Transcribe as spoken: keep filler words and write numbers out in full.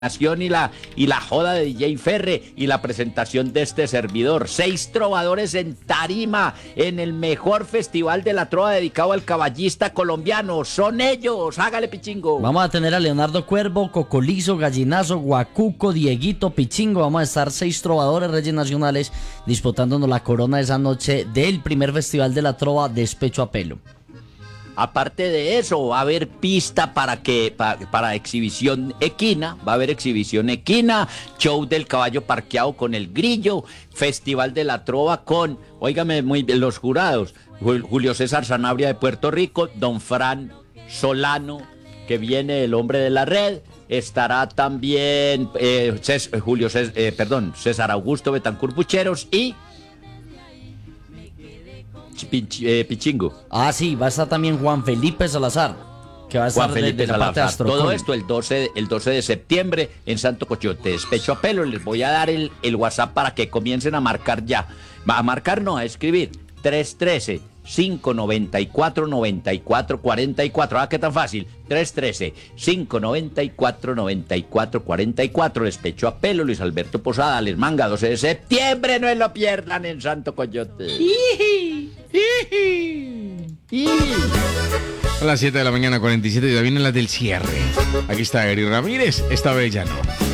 Y la, y la joda de D J Ferre y la presentación de este servidor. Seis trovadores en tarima en el mejor festival de la trova dedicado al caballista colombiano. Son ellos, hágale Pichingo. Vamos a tener a Leonardo Cuervo, Cocolizo, Gallinazo, Guacuco, Dieguito, Pichingo. Vamos a estar seis trovadores reyes nacionales disputándonos la corona esa noche del primer festival de la trova Despecho a Pelo. Aparte de eso, va a haber pista para que para, para exhibición equina, va a haber exhibición equina, show del caballo parqueado con el grillo, festival de la trova con, óigame muy bien, los jurados, Julio César Sanabria de Puerto Rico, don Fran Solano, que viene el hombre de la red, estará también eh, Cés, Julio Cés, eh, perdón, César Augusto Betancur Pucheros y Pinch, eh, Pichingo. Ah, sí, va a estar también Juan Felipe Salazar, que va a estar Juan Felipe de, de la parte de Salazar. Todo esto el doce, el doce de septiembre en Santo Cochote. Despecho a Pelo. Les voy a dar el, el WhatsApp para que comiencen a marcar ya. A marcar no, a escribir. tres uno tres, cinco nueve cuatro, nueve cuatro cuatro cuatro. Ah, qué tan fácil. tres uno tres, cinco nueve cuatro, nueve cuatro cuatro cuatro. Despecho a Pelo. Luis Alberto Posada, Les Manga, doce de septiembre. No lo pierdan en Santo Coyote. A las siete de la mañana, cuarenta y siete, ya vienen las del cierre. Aquí está Eri Ramírez, esta vez ya no.